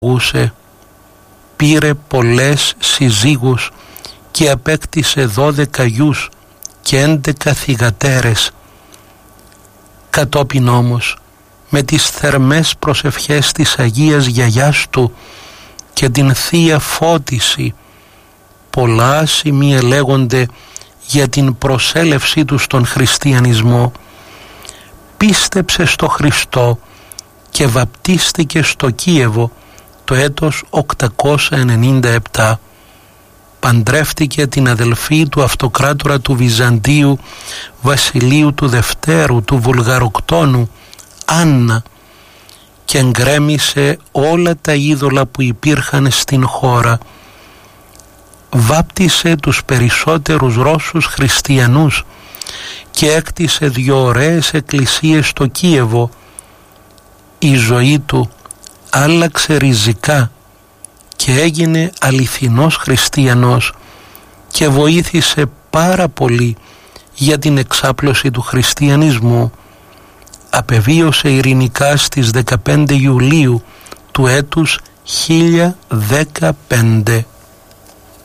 πήρε πολλές συζύγους και απέκτησε 12 γιους και 11 θυγατέρες. Κατόπιν όμως, με τις θερμές προσευχές της Αγίας Γιαγιάς του και την Θεία Φώτιση, πολλά σημεία λέγονται για την προσέλευσή του στον χριστιανισμό. Πίστεψε στο Χριστό και βαπτίστηκε στο Κίεβο το έτος 897. Παντρεύτηκε την αδελφή του αυτοκράτορα του Βυζαντίου Βασιλείου του Δευτέρου του Βουλγαροκτόνου, Άννα, και εγκρέμισε όλα τα είδωλα που υπήρχαν στην χώρα. Βάπτισε τους περισσότερους Ρώσους χριστιανούς και έκτισε 2 ωραίες εκκλησίες στο Κίεβο. Η ζωή του άλλαξε ριζικά και έγινε αληθινός χριστιανός και βοήθησε πάρα πολύ για την εξάπλωση του χριστιανισμού. Απεβίωσε ειρηνικά στις 15 Ιουλίου του έτους 1015.